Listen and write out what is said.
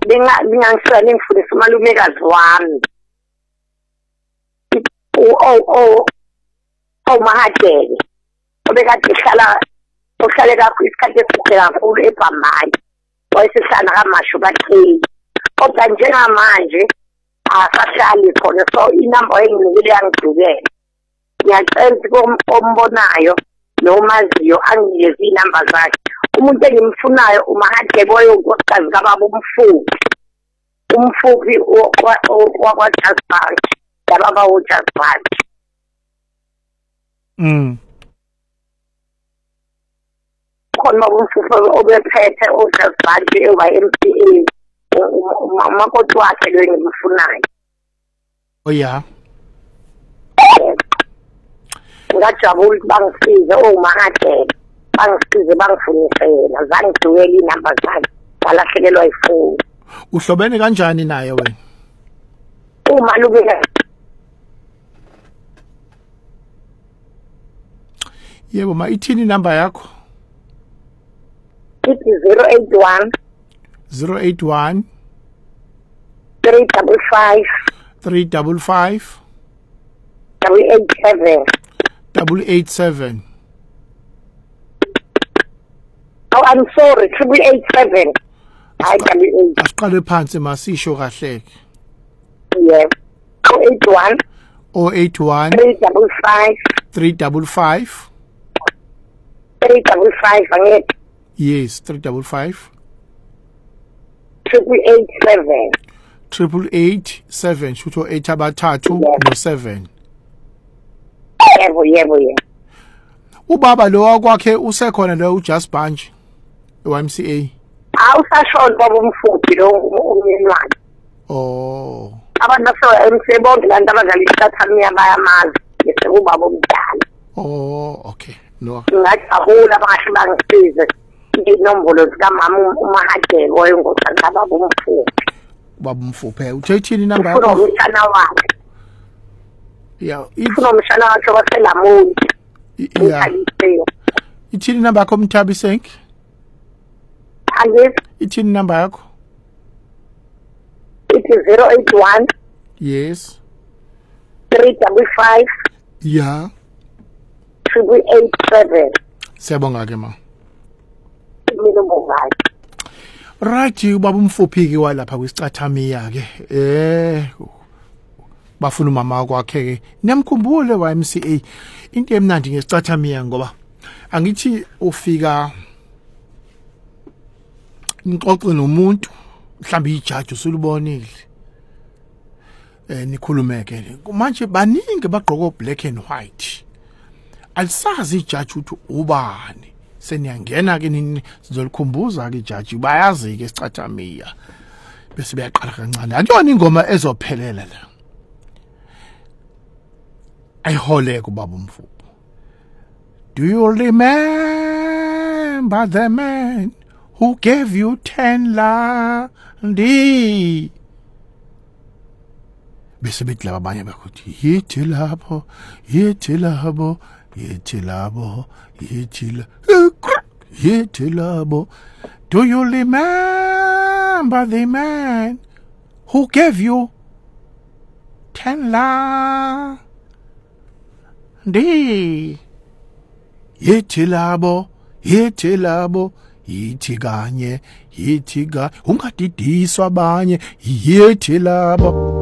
Ngingangisela ngifundisa umalumekazi wami. Mahadele. Obekade uhlale kakhulu isikhathi eside kakhulu eBhambayi. Wayesihlala kaMashu kaTheli. Kodwa njengamanje akahlali khona, so inamba enginikile yangidukela. Ngiyacela ukuthi ombonayo nomaziyo anginikeze inamba zakhe. Umuntu engimfunayo uMahadebe oyinkosikazi kababa umfupi wakwaJaspers, kababa uJaspers. Khona umfupi obephethe uJaspers ewa-MCA, umakoti wakhe lo engimfunayo. Oh yeah. Ngajabula ukuthi bangisize oMahadebe, bangisize bangifunise yena, zangidukela inamba zakhe, walahlekelwa yifoni. Uhlobene kanjani naye wena? Umalumekazi. Yebo, ithini inamba yakho? Ithi 081 081 355 355 887. 887. Oh, I'm sorry, 887. Hayi 88. Asiqale phansi masisho kahle. Yeah. 081 081 355 355 355 angithi. Yes, 355 887. 887 shutho 8 abathathu no 7. Yebo. Ubaba lo wakwakhe usekhona lo uJaspers eYMCA. Awusashona baba umfuthi lo umnyeni. Oh. Abantu baseYMCA bonke lanto abadlala isithathamiya bayamazi bese ubaba omdala. Oh, okay. No. Ngajabula bangahle bangisize. Inombolo zikaMama uMahadebe oyinkosikazi kababa umfuthi. Baba umfuphe. Uthethini inamba yakho? Ufuna umshana wakhe. Yeah, ufuna umshana wakhe waseLamuni. Yeah. Ithini inamba yakho Mthabi Senki? Angithi. Ithini inamba yakho? It is 081. Yes. 355. Yeah. 887. Siyabonga ke ma. Mina mbongayo. Right, ubaba umfuphi ke walapha kwisicathamia ke. Bafuna umama wakhe ke. Niyamkhumbule waMCA. Into emnandi ngesicathamia ngoba angithi ufika nixoxe nomuntu mhlawumbe ijaji usulubonile. Nikhulumeke. Manje baningi bagqoka black and white. Alisazi ijaji ukuthi ubani. Seniyangena ke nini sizolikhumbuza ke ijaji bayazi ke isicathamia. Bese bayaqala kancane. Akuyona ingoma ezophelela la. Ayihole kubaba umfupu. Do you remember the man who gave you 10 landi? Bese bethi laba abanye bakuthi yithi lapho, yithi labo, yithi labo, yithi labo. Do you remember the man who gave you 10 landi? Yithi labo, yithi labo, yithi kanye, yithi ka ungadidiswa abanye, yithi labo.